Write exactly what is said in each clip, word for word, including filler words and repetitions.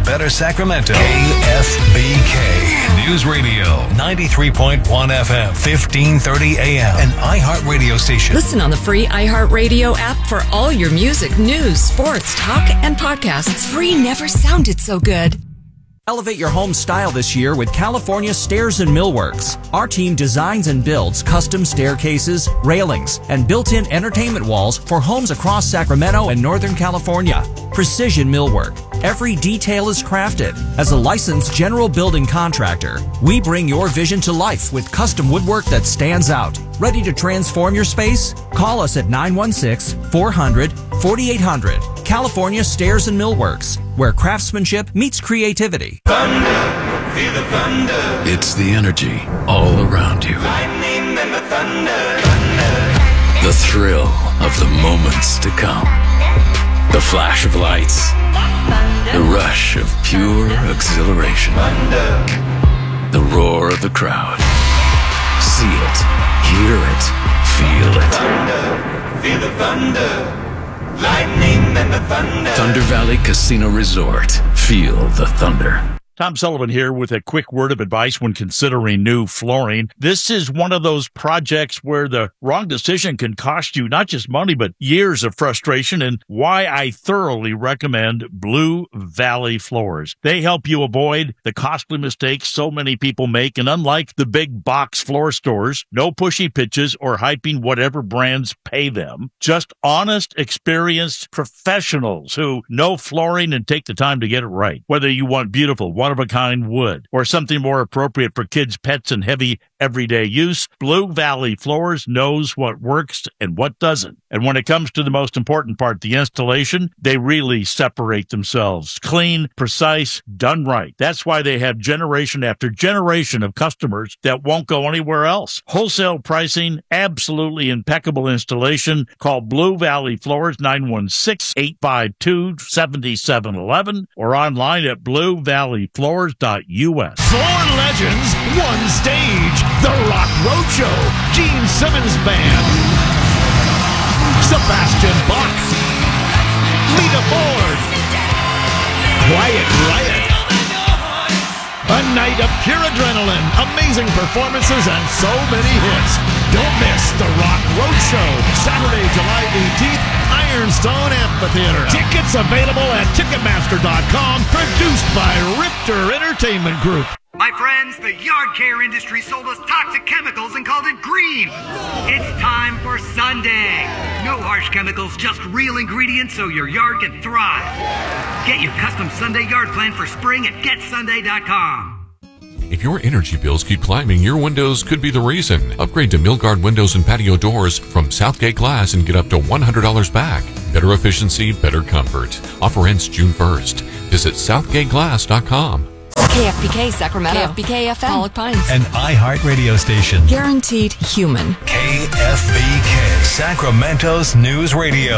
better Sacramento. K F B K News Radio, ninety-three point one F M, fifteen thirty A M, an iHeartRadio station. Listen on the free iHeartRadio app for all your music, news, sports, talk, and podcasts. Free never sounded so good. Elevate your home style this year with California Stairs and Millworks. Our team designs and builds custom staircases, railings, and built-in entertainment walls for homes across Sacramento and Northern California. Precision millwork. Every detail is crafted. As a licensed general building contractor, we bring your vision to life with custom woodwork that stands out. Ready to transform your space? Call us at nine one six, four hundred, forty-eight hundred. California Stairs and Millworks, where craftsmanship meets creativity. Thunder, feel the thunder. It's the energy all around you. Lightning and the thunder, thunder. The thrill of the moments to come. The flash of lights. The rush of pure exhilaration. Thunder. The roar of the crowd. See it, hear it, feel it. Thunder, feel the thunder. Lightning and the thunder. Thunder Valley Casino Resort. Feel the thunder. Tom Sullivan here with a quick word of advice when considering new flooring. This is one of those projects where the wrong decision can cost you not just money, but years of frustration, and why I thoroughly recommend Blue Valley Floors. They help you avoid the costly mistakes so many people make, and unlike the big box floor stores, no pushy pitches or hyping whatever brands pay them. Just honest, experienced professionals who know flooring and take the time to get it right. Whether you want beautiful, one-of-a-kind wood, or something more appropriate for kids, pets, and heavy everyday use, Blue Valley Floors knows what works and what doesn't. And when it comes to the most important part, the installation, they really separate themselves. Clean, precise, done right. That's why they have generation after generation of customers that won't go anywhere else. Wholesale pricing, absolutely impeccable installation. Call Blue Valley Floors, nine one six, eight five two, seven seven one one, or online at blue valley floors dot U S. Four legends, one stage. The Rock Roadshow. Gene Simmons Band. Sebastian Bach. Lita Ford. Quiet Riot. A night of pure adrenaline, amazing performances, and so many hits. Don't miss The Rock Roadshow, Saturday, July eighteenth, Ironstone Amphitheater. Tickets available at Ticketmaster dot com, produced by Richter Entertainment Group. My friends, the yard care industry sold us toxic chemicals and called it green. It's time for Sunday. No harsh chemicals, just real ingredients so your yard can thrive. Get your custom Sunday yard plan for spring at get sunday dot com. If your energy bills keep climbing, your windows could be the reason. Upgrade to Milgard Windows and Patio Doors from Southgate Glass and get up to one hundred dollars back. Better efficiency, better comfort. Offer ends June first. Visit southgate glass dot com. K F B K Sacramento. K F B K F M. Pollock Pines. An iHeartRadio station. Guaranteed human. K F B K, Sacramento's News Radio.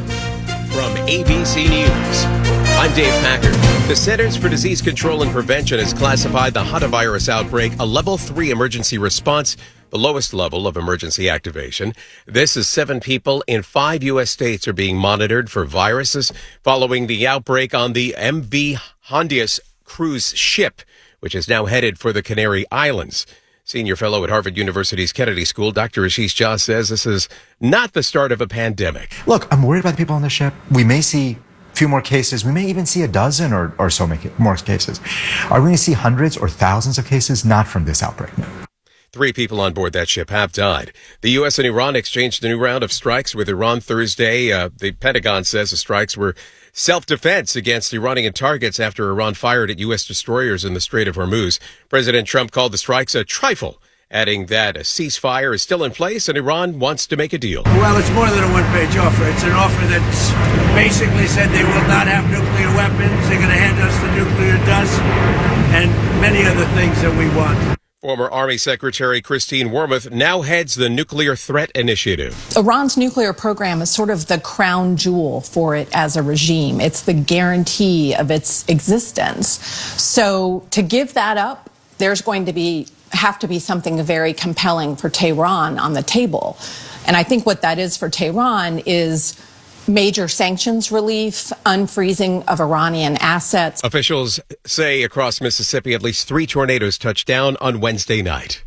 From A B C News, I'm Dave Packard. The Centers for Disease Control and Prevention has classified the hantavirus outbreak a level three emergency response, the lowest level of emergency activation. This is seven people in five U S states are being monitored for viruses following the outbreak on the M V Hondius cruise ship, which is now headed for the Canary Islands. Senior fellow at Harvard University's Kennedy School, Doctor Ashish Jha, says this is not the start of a pandemic. Look, I'm worried about the people on the ship. We may see a few more cases. We may even see a dozen or, or so more cases. Are we going to see hundreds or thousands of cases? Not from this outbreak. No. Three people on board that ship have died. The U S and Iran exchanged a new round of strikes with Iran Thursday. Uh, the Pentagon says the strikes were self-defense against Iranian targets after Iran fired at U S destroyers in the Strait of Hormuz. President Trump called the strikes a trifle, adding that a ceasefire is still in place and Iran wants to make a deal. Well, it's more than a one-page offer. It's an offer that's basically said they will not have nuclear weapons. They're going to hand us the nuclear dust and many other things that we want. Former Army Secretary Christine Wormuth now heads the Nuclear Threat Initiative. Iran's nuclear program is sort of the crown jewel for it as a regime. It's the guarantee of its existence. So to give that up, there's going to be have to be something very compelling for Tehran on the table. And I think what that is for Tehran is major sanctions relief, unfreezing of Iranian assets. Officials say across Mississippi at least three tornadoes touched down on Wednesday night.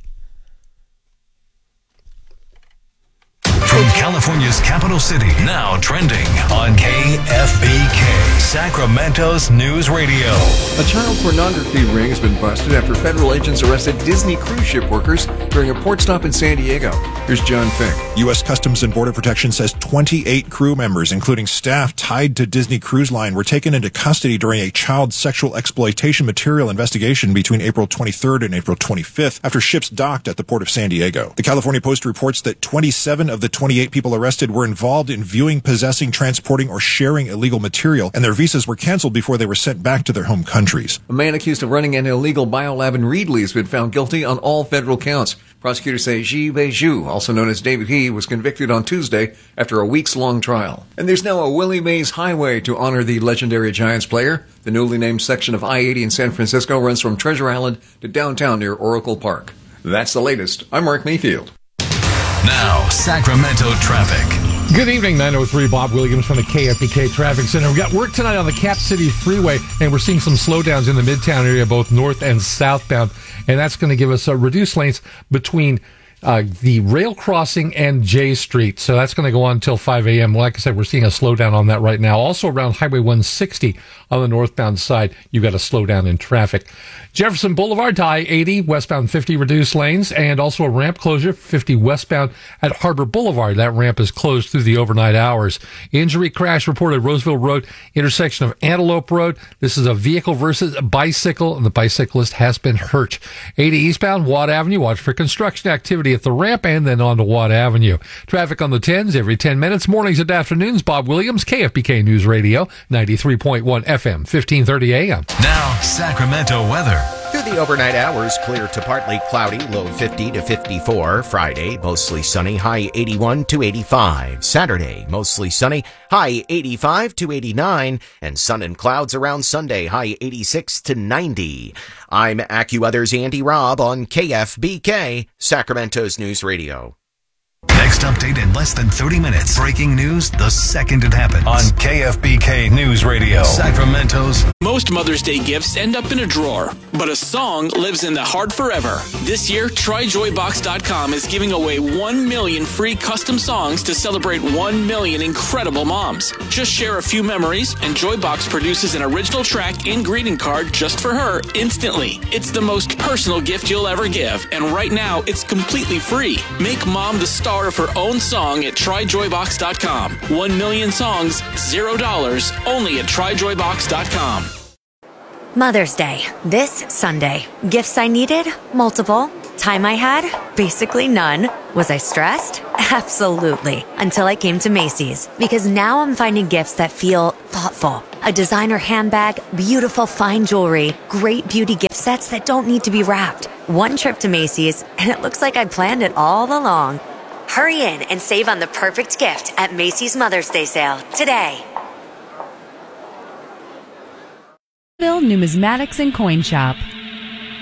From California's capital city, now trending on K F B K, Sacramento's News Radio. A child pornography ring has been busted after federal agents arrested Disney cruise ship workers during a port stop in San Diego. Here's John Fink. U S Customs and Border Protection says twenty-eight crew members, including staff tied to Disney Cruise Line, were taken into custody during a child sexual exploitation material investigation between April twenty-third and April twenty-fifth after ships docked at the port of San Diego. The California Post reports that twenty-seven of the twenty-eight people arrested were involved in viewing, possessing, transporting, or sharing illegal material, and their visas were canceled before they were sent back to their home countries. A man accused of running an illegal biolab in Reedley has been found guilty on all federal counts. Prosecutors say Ji Beiju, also known as David He, was convicted on Tuesday after a weeks-long trial. And there's now a Willie Mays Highway to honor the legendary Giants player. The newly named section of I eighty in San Francisco runs from Treasure Island to downtown near Oracle Park. That's the latest. I'm Mark Mayfield. Now, Sacramento traffic. Good evening, nine oh three, Bob Williams from the K F B K Traffic Center. We got work tonight on the Cap City Freeway, and we're seeing some slowdowns in the Midtown area, both north and southbound, and that's going to give us uh, reduced lanes between uh, the rail crossing and J Street. So that's going to go on until five a.m. Like I said, we're seeing a slowdown on that right now. Also around Highway one sixty on the northbound side, you've got a slowdown in traffic. Jefferson Boulevard to I eighty, westbound fifty reduced lanes, and also a ramp closure, fifty westbound at Harbor Boulevard. That ramp is closed through the overnight hours. Injury crash reported Roseville Road, intersection of Antelope Road. This is a vehicle versus a bicycle, and the bicyclist has been hurt. eighty eastbound, Watt Avenue. Watch for construction activity at the ramp and then on to Watt Avenue. Traffic on the tens every ten minutes, mornings and afternoons. Bob Williams, K F B K News Radio, ninety-three point one F M, fifteen thirty A M. Now, Sacramento weather. Through the overnight hours, clear to partly cloudy, low fifty to fifty-four. Friday, mostly sunny, high eighty-one to eighty-five. Saturday, mostly sunny, high eighty-five to eighty-nine. And sun and clouds around Sunday, high eighty-six to ninety. I'm AccuWeather's Andy Robb on K F B K, Sacramento's News Radio. Next update in less than thirty minutes. Breaking news the second it happens on K F B K News Radio. Sacramento's. Most Mother's Day gifts end up in a drawer, but a song lives in the heart forever. This year, Try Joy Box dot com is giving away one million free custom songs to celebrate one million incredible moms. Just share a few memories, and Joybox produces an original track and greeting card just for her instantly. It's the most personal gift you'll ever give, and right now, it's completely free. Make mom the star of her own song at Try Joy Box dot com. One million songs, zero dollars, only at Try Joy Box dot com. Mother's Day, this Sunday. Gifts I needed? Multiple. Time I had? Basically none. Was I stressed? Absolutely. Until I came to Macy's. Because now I'm finding gifts that feel thoughtful. A designer handbag, beautiful fine jewelry, great beauty gift sets that don't need to be wrapped. One trip to Macy's, and it looks like I planned it all along. Hurry in and save on the perfect gift at Macy's Mother's Day sale today. Numismatics and Coin Shop.